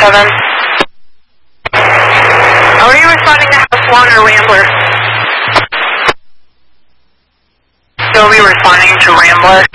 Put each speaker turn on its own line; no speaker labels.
7. Are you responding to House 1 or Rambler? You'll be responding to Rambler.